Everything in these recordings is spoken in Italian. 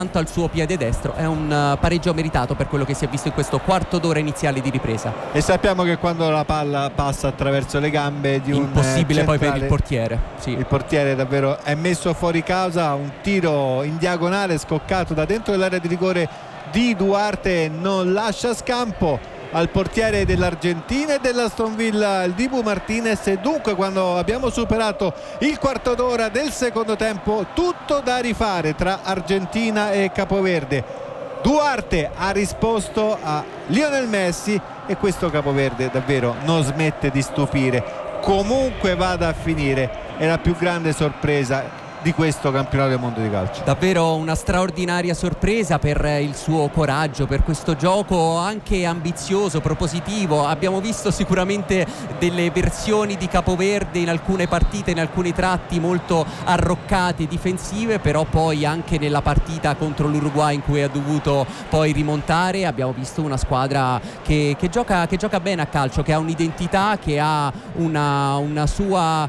al suo piede destro. È un pareggio meritato per quello che si è visto in questo quarto d'ora iniziale di ripresa. E sappiamo che quando la palla passa attraverso le gambe di un impossibile centrale, poi per il portiere. Sì. Il portiere davvero è messo fuori causa. Un tiro in diagonale scoccato da dentro dell'area di rigore di Duarte non lascia scampo al portiere dell'Argentina e dell'Aston Villa, il Dibu Martinez. E dunque, quando abbiamo superato il quarto d'ora del secondo tempo, tutto da rifare tra Argentina e Capoverde. Duarte ha risposto a Lionel Messi e questo Capoverde davvero non smette di stupire. Comunque vada a finire, è la più grande sorpresa di questo campionato del mondo di calcio. Davvero una straordinaria sorpresa per il suo coraggio, per questo gioco anche ambizioso, propositivo. Abbiamo visto sicuramente delle versioni di Capoverde in alcune partite, in alcuni tratti molto arroccate, difensive, però poi anche nella partita contro l'Uruguay in cui ha dovuto poi rimontare abbiamo visto una squadra che gioca bene a calcio, che ha un'identità, che ha una sua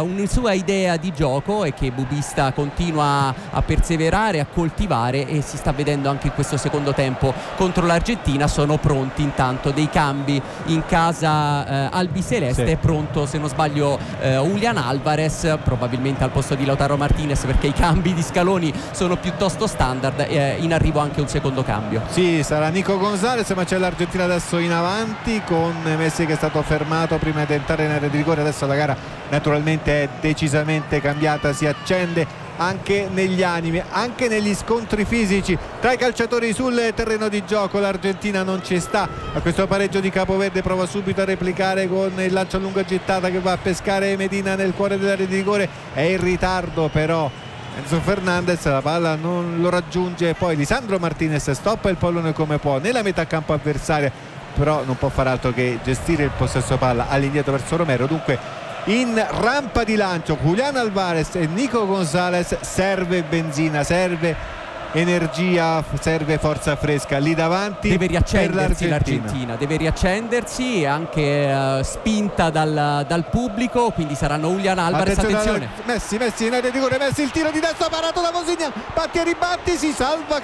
idea di gioco e che Bubista continua a perseverare, a coltivare, e si sta vedendo anche in questo secondo tempo contro l'Argentina. Sono pronti intanto dei cambi in casa albiceleste. Sì. È pronto, se non sbaglio, Julián Álvarez, probabilmente al posto di Lautaro Martinez, perché i cambi di Scaloni sono piuttosto standard. In arrivo anche un secondo cambio. Sì, sarà Nico Gonzalez, ma c'è l'Argentina adesso in avanti con Messi che è stato fermato prima di entrare in area di rigore. Adesso la gara naturalmente è decisamente cambiata, si accende anche negli animi, anche negli scontri fisici tra i calciatori sul terreno di gioco. L'Argentina non ci sta a questo pareggio di Capoverde, prova subito a replicare con il lancio a lunga gittata che va a pescare Medina nel cuore dell'area di rigore. È in ritardo però Enzo Fernandez, la palla non lo raggiunge, poi Lisandro Martinez stoppa il pallone come può nella metà campo avversaria, però non può fare altro che gestire il possesso palla all'indietro verso Romero. Dunque in rampa di lancio Julián Álvarez e Nico Gonzalez. Serve benzina, serve energia, serve forza fresca lì davanti. Deve riaccendersi l'Argentina, deve riaccendersi, anche spinta dal pubblico, quindi saranno Julián Álvarez. Attenzione. Messi in area di rigore, Messi, il tiro di destra parato da Vozinha, batti e ribatti, si salva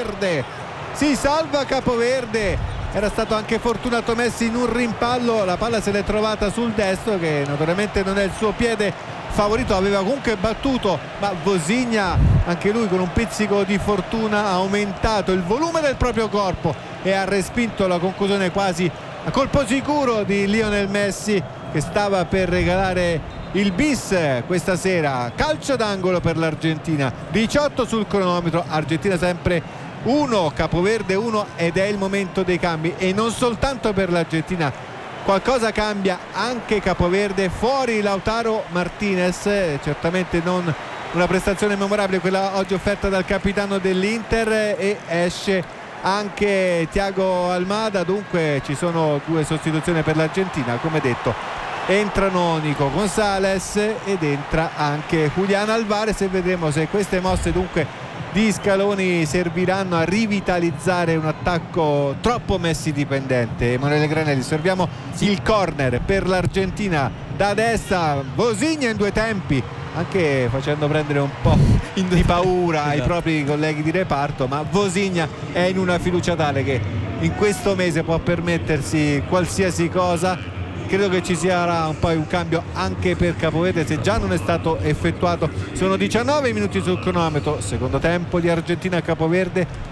Capoverde. Era stato anche fortunato Messi in un rimpallo, la palla se l'è trovata sul destro, che naturalmente non è il suo piede favorito, aveva comunque battuto, ma Vozinha, anche lui con un pizzico di fortuna, ha aumentato il volume del proprio corpo e ha respinto la conclusione quasi a colpo sicuro di Lionel Messi, che stava per regalare il bis questa sera. Calcio d'angolo per l'Argentina, 18 sul cronometro, Argentina sempre 1, Capoverde 1, ed è il momento dei cambi. E non soltanto per l'Argentina, qualcosa cambia anche Capoverde. Fuori Lautaro Martinez, certamente non una prestazione memorabile quella oggi offerta dal capitano dell'Inter, e esce anche Thiago Almada. Dunque ci sono 2 sostituzioni per l'Argentina, come detto. Entrano Nico Gonzalez ed entra anche Julián Álvarez, e vedremo se queste mosse dunque di Scaloni serviranno a rivitalizzare un attacco troppo Messi dipendente. Emanuele Granelli, osserviamo il corner per l'Argentina da destra, Vozinha in 2 tempi, anche facendo prendere un po' di paura ai propri colleghi di reparto, ma Vozinha è in una fiducia tale che in questo mese può permettersi qualsiasi cosa. Credo che ci sarà un cambio anche per Capoverde, se già non è stato effettuato. Sono 19 minuti sul cronometro, secondo tempo di Argentina-Capoverde,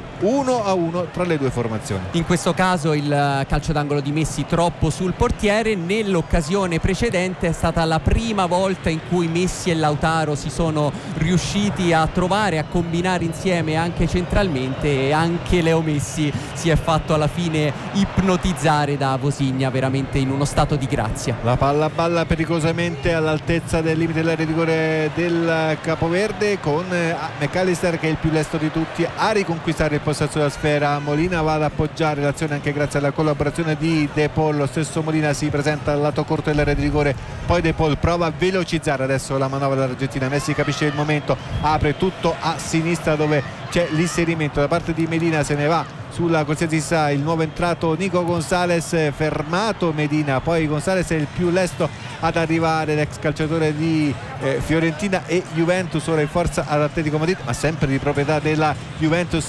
1-1 tra le 2 formazioni. In questo caso il calcio d'angolo di Messi troppo sul portiere. Nell'occasione precedente è stata la prima volta in cui Messi e Lautaro si sono riusciti a trovare, a combinare insieme anche centralmente, e anche Leo Messi si è fatto alla fine ipnotizzare da Vozinha, veramente in uno stato di grazia. La palla balla pericolosamente all'altezza del limite dell'area di rigore del Capoverde, con McAllister, che è il più lesto di tutti, a riconquistare il possesso della sfera. Molina va ad appoggiare l'azione anche grazie alla collaborazione di De Paul. Lo stesso Molina si presenta al lato corto dell'area di rigore, poi De Paul prova a velocizzare adesso la manovra dell'Argentina. Messi capisce il momento, apre tutto a sinistra dove c'è l'inserimento da parte di Medina, se ne va sulla corsia di sinistra il nuovo entrato Nico Gonzalez, fermato Medina, poi Gonzalez è il più lesto ad arrivare, l'ex calciatore di Fiorentina e Juventus, ora in forza ad Atletico Madrid ma sempre di proprietà della Juventus.